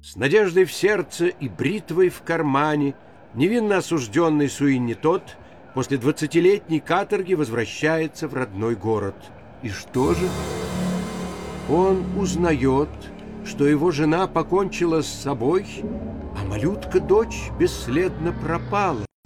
С надеждой в сердце и бритвой в кармане невинно осужденный Суинни Тодд после 20-летней каторги возвращается в родной город. И что же? Он узнает, что его жена покончила с собой, а малютка-дочь бесследно пропала.